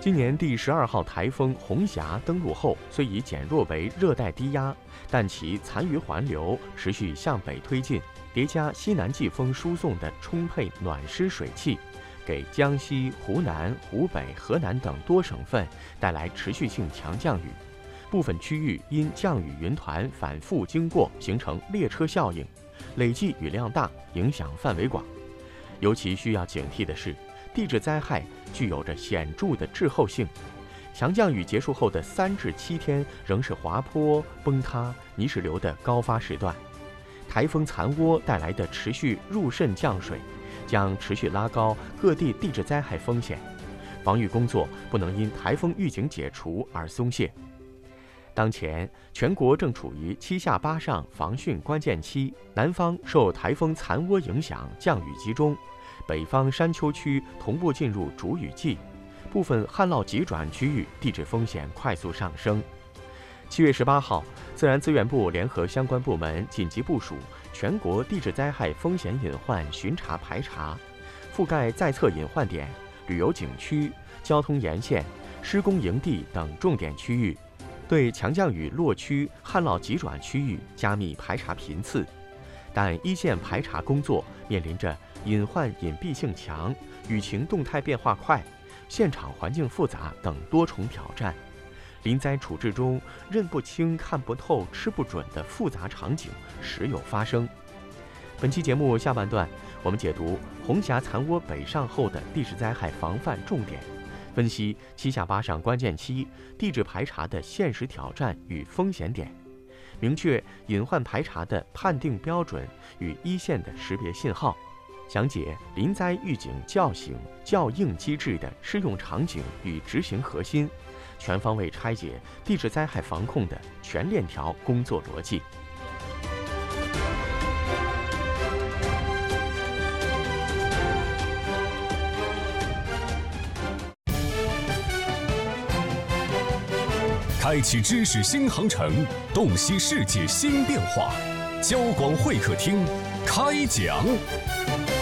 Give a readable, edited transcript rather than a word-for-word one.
今年第12号台风红霞登陆后，虽已减弱为热带低压，但其残余环流持续向北推进，叠加西南季风输送的充沛暖湿水汽，给江西、湖南、湖北、河南等多省份带来持续性强降雨。部分区域因降雨云团反复经过，形成列车效应，累计雨量大，影响范围广。尤其需要警惕的是，地质灾害具有着显著的滞后性，强降雨结束后的3至7天仍是滑坡、崩塌、泥石流的高发时段。台风残涡带来的持续入渗降水，将持续拉高各地地质灾害风险。防御工作不能因台风预警解除而松懈。当前，全国正处于7下8上防汛关键期，南方受台风残涡影响，降雨集中。北方山丘区同步进入主雨季，部分旱涝急转区域地质风险快速上升。7月18号，自然资源部联合相关部门紧急部署全国地质灾害风险隐患巡查排查，覆盖在测隐患点、旅游景区、交通沿线、施工营地等重点区域，对强降雨落区、旱涝急转区域加密排查频次。但一线排查工作面临着隐患隐蔽性强、雨情动态变化快、现场环境复杂等多重挑战。临灾处置中，认不清、看不透、吃不准的复杂场景时有发生。本期节目下半段，我们解读红霞残涡北上后的地质灾害防范重点，分析7下8上关键期地质排查的现实挑战与风险点，明确隐患排查的判定标准与一线的识别信号，讲解临灾预警叫醒叫应机制的适用场景与执行核心，全方位拆解地质灾害防控的全链条工作逻辑。 开启知识新航程，洞悉世界新变化。交广会客厅开讲。